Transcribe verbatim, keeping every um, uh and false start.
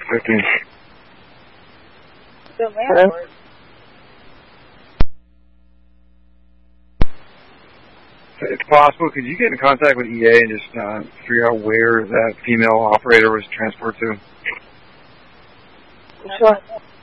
fifty. Hello? If possible, could you get in contact with E A and just uh, figure out where that female operator was transported to? Sure.